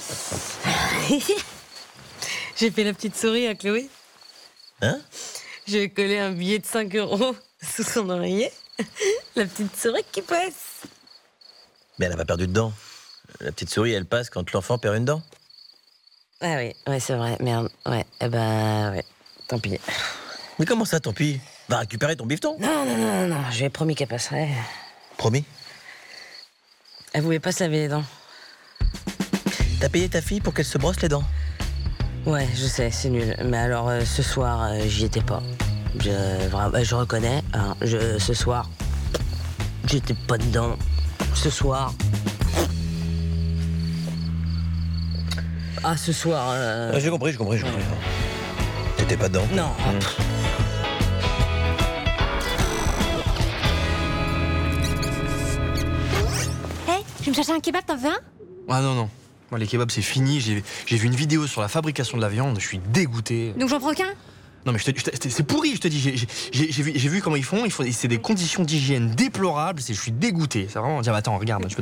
J'ai fait la petite souris à Chloé. Hein? J'ai collé un billet de 5 € sous son oreiller. La petite souris qui passe. Mais elle n'a pas perdu de dents. La petite souris, elle passe quand l'enfant perd une dent. Ah oui, ouais, c'est vrai, merde. Ouais, ouais, tant pis. Mais comment ça, tant pis? Va récupérer ton bifton. Non, j'ai promis qu'elle passerait. Promis. Elle voulait pas se laver les dents. T'as payé ta fille pour qu'elle se brosse les dents? Ouais, je sais, c'est nul. Mais alors, ce soir, j'y étais pas. Je reconnais, hein, ce soir, j'étais pas dedans. Ce soir... Ah, ce soir... J'ai compris. T'étais pas dedans? Non. Hé, je vais me chercher un kebab, t'en veux un? Ah non. Moi, les kebabs, c'est fini. J'ai vu une vidéo sur la fabrication de la viande. Je suis dégoûté. Donc j'en prends qu'un? Non, mais c'est pourri, je te dis. J'ai vu comment ils font. C'est des conditions d'hygiène déplorables. Je suis dégoûté. C'est vraiment... Attends, regarde.